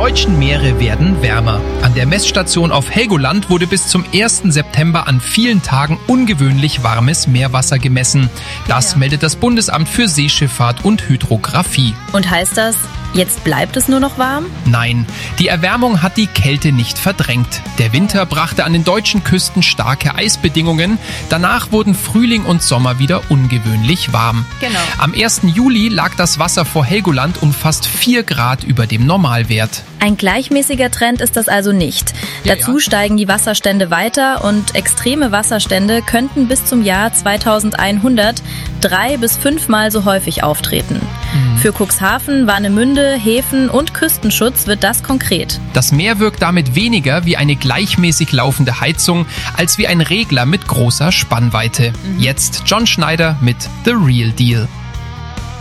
deutschen Meere werden wärmer. An der Messstation auf Helgoland wurde bis zum 1. September an vielen Tagen ungewöhnlich warmes Meerwasser gemessen. Das meldet das Bundesamt für Seeschifffahrt und Hydrographie. Und heißt das, jetzt bleibt es nur noch warm? Nein, die Erwärmung hat die Kälte nicht verdrängt. Der Winter brachte an den deutschen Küsten starke Eisbedingungen. Danach wurden Frühling und Sommer wieder ungewöhnlich warm. Genau. Am 1. Juli lag das Wasser vor Helgoland um fast 4 Grad über dem Normalwert. Ein gleichmäßiger Trend ist das also nicht. Dazu steigen die Wasserstände weiter und extreme Wasserstände könnten bis zum Jahr 2100 3- bis 5-mal so häufig auftreten. Für Cuxhaven, Warnemünde, Häfen und Küstenschutz wird das konkret. Das Meer wirkt damit weniger wie eine gleichmäßig laufende Heizung als wie ein Regler mit großer Spannweite. Jetzt John Schneider mit The Real Deal.